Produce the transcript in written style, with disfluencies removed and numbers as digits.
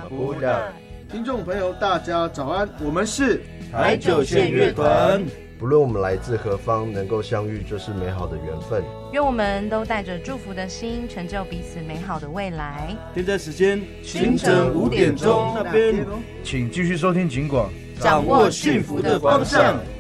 布拉。 听众朋友，大家早安，我们是台九线乐团。 不论我们来自何方，能够相遇就是美好的缘分。 愿我们都带着祝福的心，成就彼此美好的未来。 现在时间清晨5点钟那边， 请继续收听警广， 掌握幸福的方向。